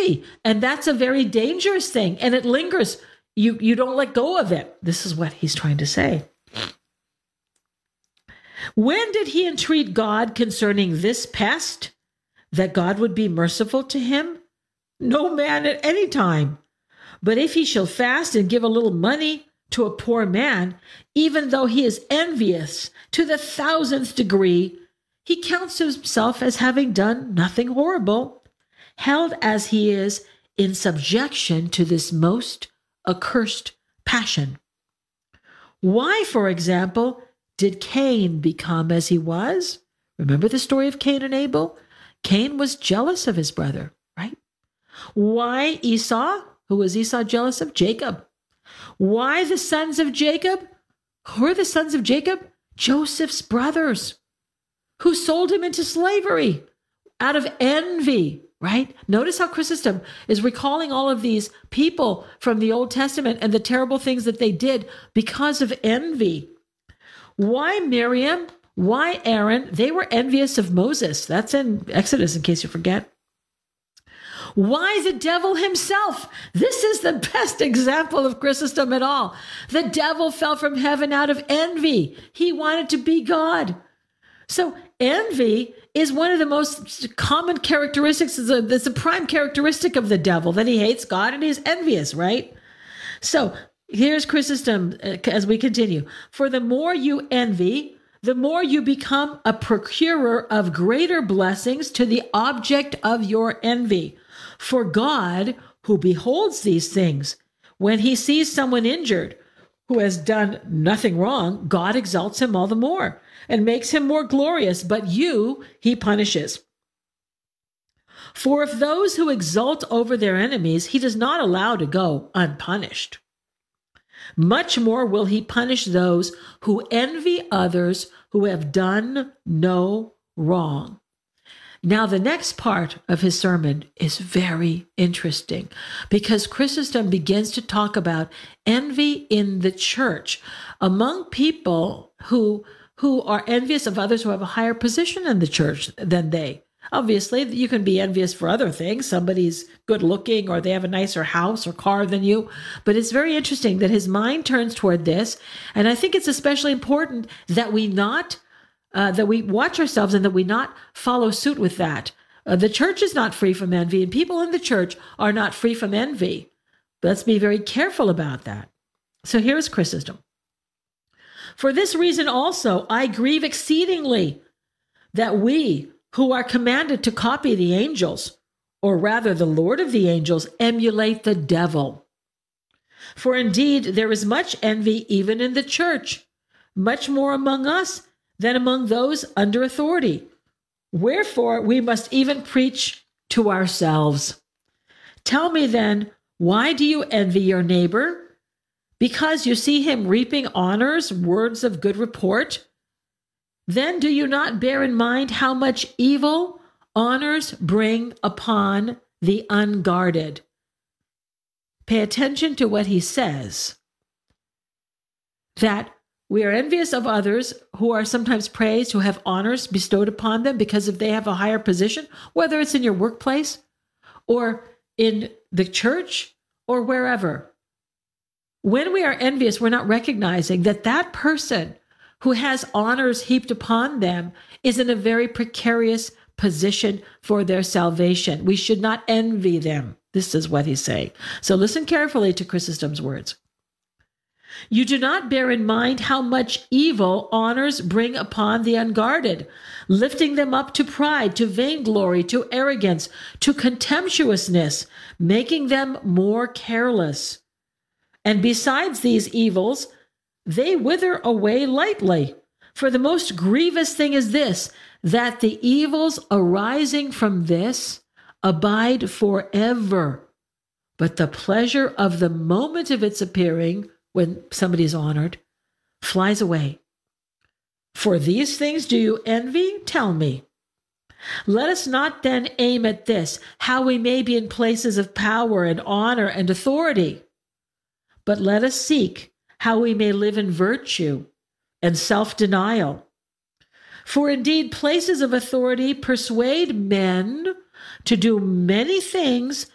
envy. And that's a very dangerous thing. And it lingers. You don't let go of it. This is what he's trying to say. When did he entreat God concerning this pest, that God would be merciful to him? No man at any time. But if he shall fast and give a little money to a poor man, even though he is envious to the 1,000th degree, he counts himself as having done nothing horrible, held as he is in subjection to this most accursed passion. Why, for example, did Cain become as he was? Remember the story of Cain and Abel? Cain was jealous of his brother, right? Why Esau? Who was Esau jealous of? Jacob. Why the sons of Jacob? Who are the sons of Jacob? Joseph's brothers, who sold him into slavery out of envy, right? Notice how Chrysostom is recalling all of these people from the Old Testament and the terrible things that they did because of envy. Why Miriam? Why Aaron? They were envious of Moses. That's in Exodus, in case you forget. Why the devil himself? This is the best example of Chrysostom at all. The devil fell from heaven out of envy. He wanted to be God. So envy is one of the most common characteristics. It's a prime characteristic of the devil, that he hates God and he's envious, right? So here's Chrysostom as we continue. For the more you envy, the more you become a procurer of greater blessings to the object of your envy. For God, who beholds these things, when he sees someone injured who has done nothing wrong, God exalts him all the more and makes him more glorious, but you he punishes. For if those who exult over their enemies he does not allow to go unpunished, much more will he punish those who envy others who have done no wrong. Now, the next part of his sermon is very interesting because Chrysostom begins to talk about envy in the church among people who are envious of others who have a higher position in the church than they. Obviously, you can be envious for other things. Somebody's good looking or they have a nicer house or car than you. But it's very interesting that his mind turns toward this. And I think it's especially important that we watch ourselves and that we not follow suit with that. The church is not free from envy, and people in the church are not free from envy. Let's be very careful about that. So here's Chrysostom. For this reason also, I grieve exceedingly that we who are commanded to copy the angels, or rather the Lord of the angels, emulate the devil. For indeed, there is much envy even in the church, much more among us than among those under authority. Wherefore, we must even preach to ourselves. Tell me then, why do you envy your neighbor? Because you see him reaping honors, words of good report? Then do you not bear in mind how much evil honors bring upon the unguarded? Pay attention to what he says, that we are envious of others who are sometimes praised, who have honors bestowed upon them because if they have a higher position, whether it's in your workplace or in the church or wherever. When we are envious, we're not recognizing that that person who has honors heaped upon them is in a very precarious position for their salvation. We should not envy them. This is what he's saying. So listen carefully to Chrysostom's words. You do not bear in mind how much evil honors bring upon the unguarded, lifting them up to pride, to vainglory, to arrogance, to contemptuousness, making them more careless. And besides these evils, they wither away lightly. For the most grievous thing is this, that the evils arising from this abide forever, but the pleasure of the moment of its appearing, when somebody is honored, flies away. For these things do you envy? Tell me. Let us not then aim at this, how we may be in places of power and honor and authority, but let us seek how we may live in virtue and self-denial. For indeed, places of authority persuade men to do many things